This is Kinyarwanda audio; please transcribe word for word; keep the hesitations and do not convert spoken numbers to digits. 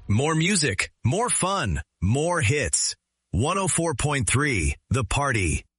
More music, more fun, more hits. one oh four point three The Party.